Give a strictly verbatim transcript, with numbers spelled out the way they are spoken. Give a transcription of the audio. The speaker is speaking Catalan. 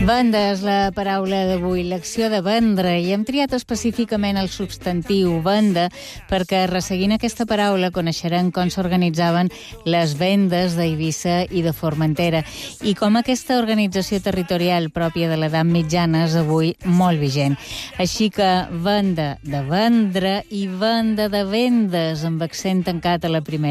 Venda és la paraula d'avui, l'acció de vendre, i hem triat específicament el substantiu venda perquè, resseguint aquesta paraula, coneixerem com s'organitzaven les vendes d'Eivissa i de Formentera i com aquesta organització territorial pròpia de l'edat mitjana és avui molt vigent. Així que venda de vendre i venda de vendes, amb accent tancat a la primera.